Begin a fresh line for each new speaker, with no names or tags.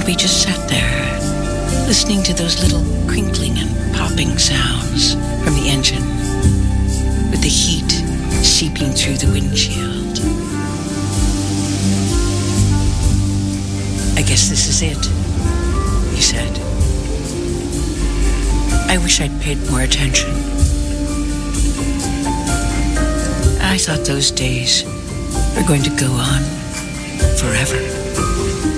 And we just sat there, listening to those little crinkling and popping sounds from the engine, with the heat seeping through the windshield. "I guess this is it," he said. I wish I'd paid more attention. I thought those days were going to go on forever.